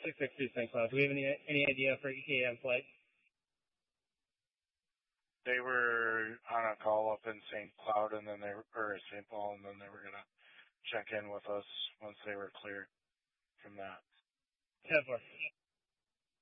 662 St. Cloud. Do we have any idea for EAM flight? They were on a call up in St. Cloud, and then or St. Paul, and then they were gonna check in with us once they were clear from that. 10-4.